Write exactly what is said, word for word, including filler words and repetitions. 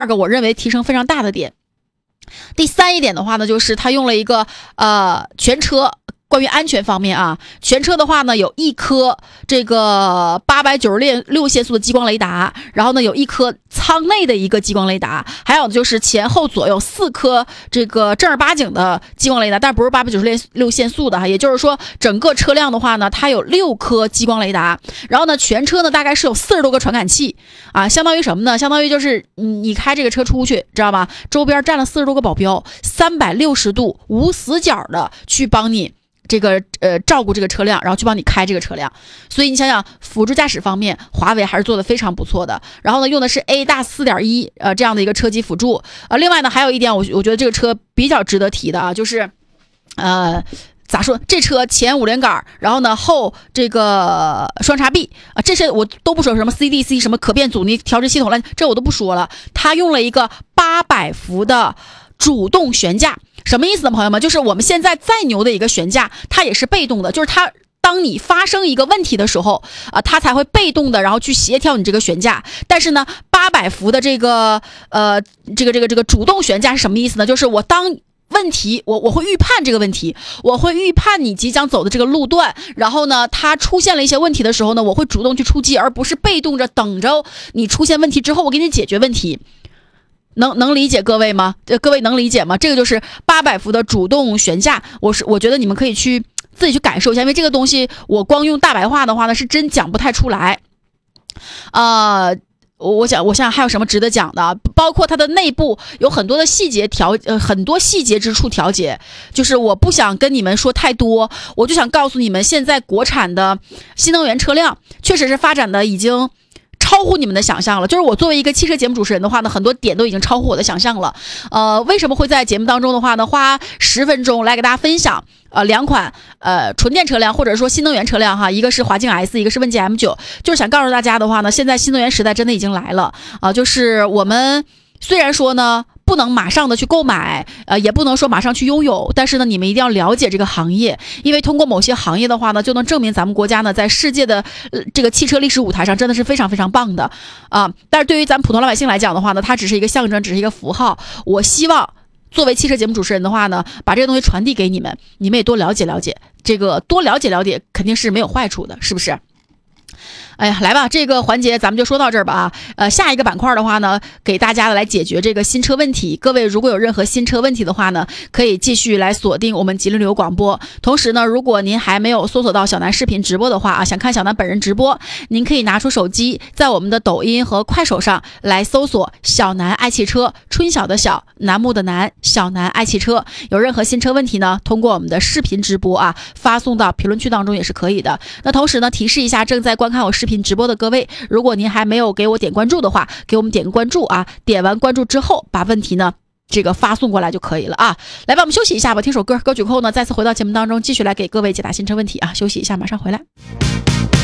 二个我认为提升非常大的点。第三一点的话呢，就是它用了一个呃全车。关于安全方面啊，全车的话呢，有一颗这个八百九十六线速的激光雷达，然后呢有一颗舱内的一个激光雷达，还有就是前后左右四颗这个正儿八经的激光雷达，但不是八百九十六线速的哈，也就是说整个车辆的话呢，它有六颗激光雷达，然后呢全车呢大概是有四十多个传感器啊，相当于什么呢？相当于就是你开这个车出去，知道吧？周边站了四十多个保镖，三百六十度无死角的去帮你。这个呃照顾这个车辆，然后去帮你开这个车辆，所以你想想辅助驾驶方面，华为还是做的非常不错的。然后呢，用的是 A D A S 四点一 呃这样的一个车机辅助。呃，另外呢还有一点我我觉得这个车比较值得提的啊，就是呃咋说，这车前五连杆，然后呢后这个双叉臂啊，这些我都不说什么 C D C 什么可变阻尼调制系统了，这我都不说了。它用了一个八百伏的主动悬架。什么意思呢，朋友们？就是我们现在再牛的一个悬架，它也是被动的，就是它当你发生一个问题的时候啊、呃，它才会被动的，然后去协调你这个悬架。但是呢，八百伏的这个呃这个这个这个主动悬架是什么意思呢？就是我当问题，我我会预判这个问题，我会预判你即将走的这个路段，然后呢，它出现了一些问题的时候呢，我会主动去出击，而不是被动着等着你出现问题之后，我给你解决问题。能能理解各位吗？呃，各位能理解吗？这个就是八百伏的主动悬架，我是我觉得你们可以去自己去感受一下，因为这个东西我光用大白话的话呢，是真讲不太出来。呃，我想我想想还有什么值得讲的，包括它的内部有很多的细节调，呃，很多细节之处调节，就是我不想跟你们说太多，我就想告诉你们，现在国产的新能源车辆确实是发展的已经。超乎你们的想象了，就是我作为一个汽车节目主持人的话呢，很多点都已经超乎我的想象了。呃，为什么会在节目当中的话呢，花十分钟来给大家分享呃两款呃纯电车辆或者说新能源车辆哈，一个是华境 S， 一个是问界 M 九， 就是想告诉大家的话呢，现在新能源时代真的已经来了啊、呃，就是我们虽然说呢。不能马上的去购买，呃，也不能说马上去拥有，但是呢，你们一定要了解这个行业，因为通过某些行业的话呢，就能证明咱们国家呢，在世界的、呃、这个汽车历史舞台上真的是非常非常棒的啊、呃。但是对于咱们普通老百姓来讲的话呢，它只是一个象征，只是一个符号。我希望作为汽车节目主持人的话呢，把这个东西传递给你们，你们也多了解了解，这个多了解了解肯定是没有坏处的，是不是？哎呀，来吧，这个环节咱们就说到这儿吧啊。呃，下一个板块的话呢，给大家来解决这个新车问题。各位如果有任何新车问题的话呢，可以继续来锁定我们吉林旅游广播。同时呢，如果您还没有搜索到小南视频直播的话啊，想看小南本人直播，您可以拿出手机，在我们的抖音和快手上来搜索小南爱汽车，春晓的晓，楠木的楠，小南爱汽车。有任何新车问题呢，通过我们的视频直播啊，发送到评论区当中也是可以的。那同时呢，提示一下正在观看我视频直播的各位，如果您还没有给我点关注的话，给我们点个关注啊，点完关注之后把问题呢这个发送过来就可以了啊。来吧，我们休息一下吧，听首歌，歌曲后呢再次回到节目当中，继续来给各位解答新车问题啊。休息一下，马上回来。